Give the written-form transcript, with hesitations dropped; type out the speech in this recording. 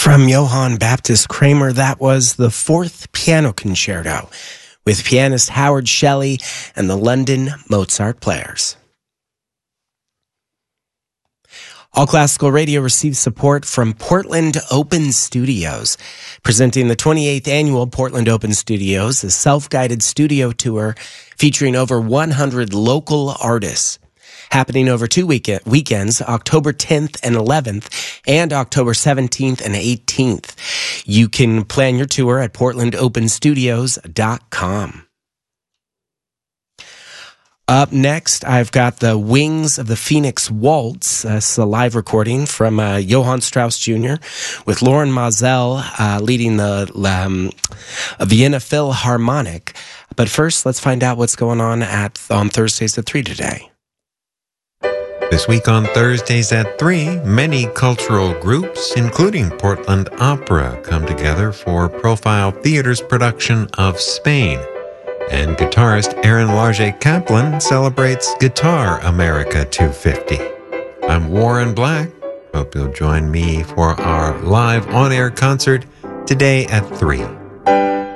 From Johann Baptist Kramer, that was the Fourth Piano Concerto with pianist Howard Shelley and the London Mozart Players. All Classical Radio receives support from Portland Open Studios, presenting the 28th annual Portland Open Studios, a self-guided studio tour featuring over 100 local artists. Happening over two weekends, October 10th and 11th, and October 17th and 18th. You can plan your tour at portlandopenstudios.com. Up next, I've got the Wings of the Phoenix Waltz. It's a live recording from Johann Strauss Jr. with Lauren Mazel leading the Vienna Philharmonic. But first, let's find out what's going on Thursdays at 3 today. This week on Thursdays at 3, many cultural groups, including Portland Opera, come together for Profile Theater's production of Spain. And guitarist Aaron Larget Kaplan celebrates Guitar America 250. I'm Warren Black. Hope you'll join me for our live on-air concert today at 3.